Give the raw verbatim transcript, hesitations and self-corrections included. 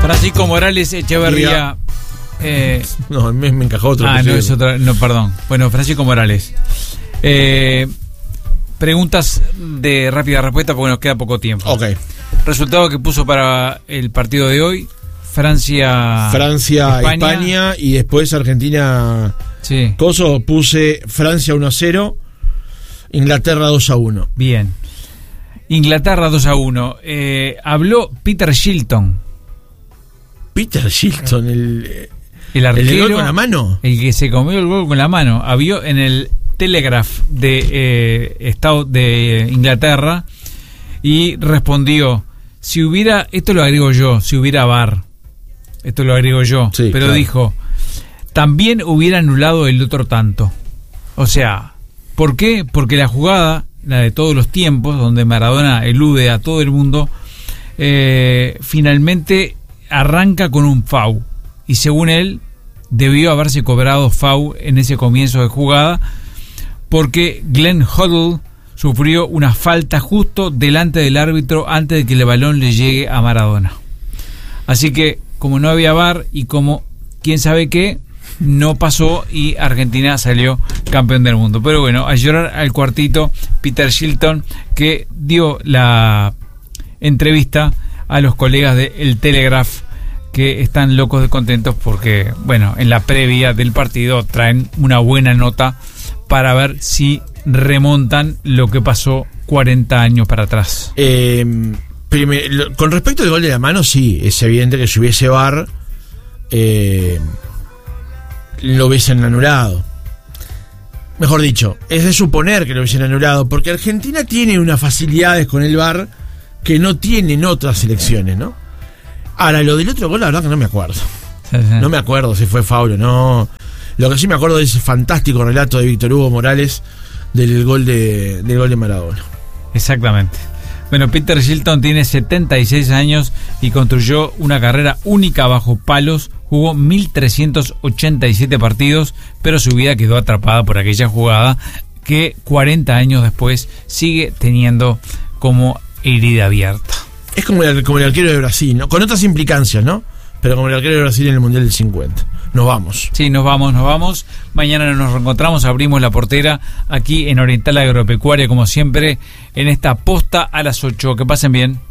Francisco Morales Echeverría. Eh, no, me, me encajó otro. Ah, no, es otra. No, perdón. Bueno, Francisco Morales. Eh, preguntas de rápida respuesta porque nos queda poco tiempo. Ok. Resultado que puso para el partido de hoy: Francia. Francia, España, España y después Argentina. Sí. Coso, puse Francia uno a cero, Inglaterra dos a uno. Bien. Inglaterra dos a uno. Eh, habló Peter Shilton. Peter Shilton, el, el arquero. ¿El gol con la mano? El que se comió el gol con la mano. Había en el Telegraph de eh, Estado de Inglaterra y respondió: si hubiera, esto lo agrego yo, si hubiera V A R, esto lo agrego yo, sí, pero claro. dijo, también hubiera anulado el otro tanto. O sea, ¿por qué? Porque la jugada, la de todos los tiempos, donde Maradona elude a todo el mundo, eh, finalmente arranca con un foul, y según él debió haberse cobrado foul en ese comienzo de jugada, porque Glenn Hoddle sufrió una falta justo delante del árbitro antes de que el balón le llegue a Maradona. Así que, como no había V A R y como quién sabe qué, no pasó y Argentina salió campeón del mundo. Pero bueno, a llorar al cuartito Peter Shilton, que dio la entrevista a los colegas de El Telegraph, que están locos de contentos porque, bueno, en la previa del partido traen una buena nota para ver si remontan lo que pasó cuarenta años para atrás. Eh, primer, con respecto al gol de la mano, sí, es evidente que si hubiese V A R, eh, lo hubiesen anulado. Mejor dicho, es de suponer que lo hubiesen anulado, porque Argentina tiene unas facilidades con el V A R que no tienen otras selecciones, ¿no? Ahora, lo del otro gol, la verdad que no me acuerdo. Sí, sí. No me acuerdo si fue foul o no. Lo que sí me acuerdo es ese fantástico relato de Víctor Hugo Morales del gol de, del gol de Maradona. Exactamente. Bueno, Peter Shilton tiene setenta y seis años y construyó una carrera única bajo palos. Jugó mil trescientos ochenta y siete partidos, pero su vida quedó atrapada por aquella jugada que cuarenta años después sigue teniendo como herida abierta. Es como el, como el arquero de Brasil, ¿no? Con otras implicancias, ¿no? Pero como el arquero de Brasil en el Mundial del cincuenta. Nos vamos. Sí, nos vamos, nos vamos. Mañana nos reencontramos, abrimos la portera aquí en Oriental Agropecuaria, como siempre, en esta posta a las ocho. Que pasen bien.